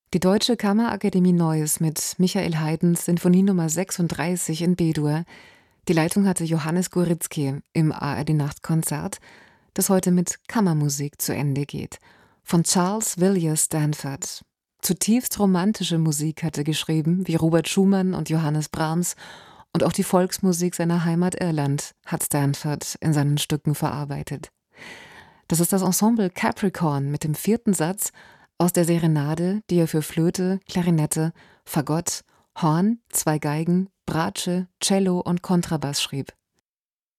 Die Deutsche Kammerakademie Neuss mit Michael Haydns Sinfonie Nummer 36 in B-Dur. Die Leitung hatte Johannes Goritzky im ARD-Nachtkonzert, das heute mit Kammermusik zu Ende geht, von Charles Villiers Stanford. Zutiefst romantische Musik hatte geschrieben, wie Robert Schumann und Johannes Brahms, und auch die Volksmusik seiner Heimat Irland hat Stanford in seinen Stücken verarbeitet. Das ist das Ensemble Capricorn mit dem 4. Satz aus der Serenade, die er für Flöte, Klarinette, Fagott, Horn, 2 Geigen, Bratsche, Cello und Kontrabass schrieb.